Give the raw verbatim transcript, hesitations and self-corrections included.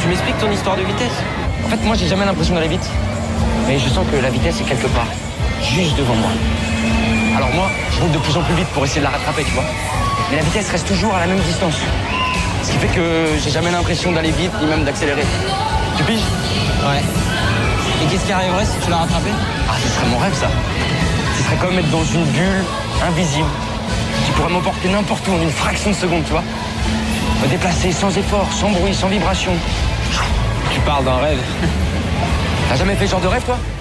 tu m'expliques ton histoire de vitesse? En fait, moi, j'ai jamais l'impression d'aller vite. Mais je sens que la vitesse est quelque part, juste devant moi. Alors moi, je roule de plus en plus vite pour essayer de la rattraper, tu vois. Mais la vitesse reste toujours à la même distance. Ce qui fait que j'ai jamais l'impression d'aller vite, ni même d'accélérer. Tu piges? Ouais. Et qu'est-ce qui arriverait si tu la rattrapais? Ah, ce serait mon rêve, ça. Ce serait comme être dans une bulle invisible qui pourrait m'emporter n'importe où en une fraction de seconde, tu vois. Me déplacer sans effort, sans bruit, sans vibration. Tu parles d'un rêve. T'as jamais fait ce genre de rêve, toi?